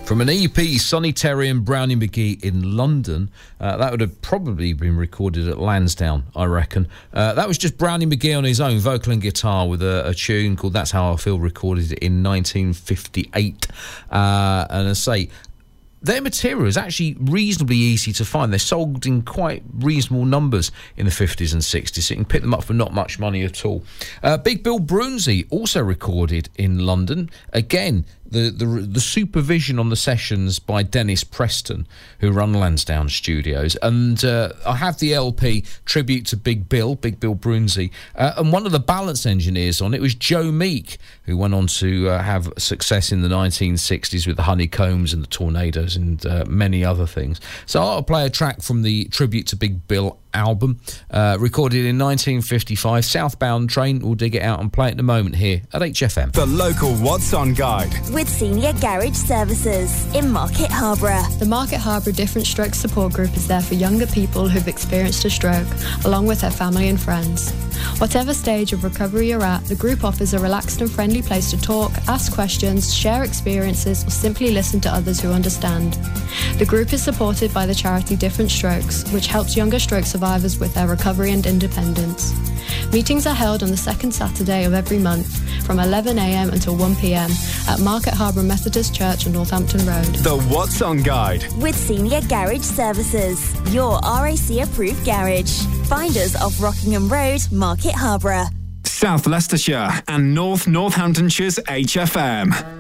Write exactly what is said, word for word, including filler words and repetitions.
From an E P, Sonny Terry and Brownie McGee in London. Uh, that would have probably been recorded at Lansdowne, I reckon. Uh, that was just Brownie McGee on his own, vocal and guitar, with a, a tune called That's How I Feel, recorded in nineteen fifty-eight. Uh, and I say, their material is actually reasonably easy to find. They're sold in quite reasonable numbers in the fifties and sixties, so you can pick them up for not much money at all. Uh, Big Bill Broonzy, also recorded in London. Again, the, the the supervision on the sessions by Dennis Preston, who run Lansdowne Studios. And uh, I have the L P, Tribute to Big Bill, Big Bill Broonzy. Uh, and one of the balance engineers on it was Joe Meek, who went on to uh, have success in the nineteen sixties with the Honeycombs and the Tornadoes and uh, many other things. So I'll play a track from the Tribute to Big Bill album, uh, recorded in nineteen fifty-five. Southbound Train, we'll dig it out and play it in a moment here at H F M. The local What's On Guide. With Senior Garage Services in Market Harborough. The Market Harborough Different Strokes Support Group is there for younger people who've experienced a stroke, along with their family and friends. Whatever stage of recovery you're at, the group offers a relaxed and friendly place to talk, ask questions, share experiences, or simply listen to others who understand. The group is supported by the charity Different Strokes, which helps younger stroke survivors with their recovery and independence. Meetings are held on the second Saturday of every month from eleven a m until one p m at Market Harborough Methodist Church on Northampton Road. The What's On Guide. With Senior Garage Services, your R A C approved garage. Find us off Rockingham Road, Market Harborough. South Leicestershire and North Northamptonshire's H F M.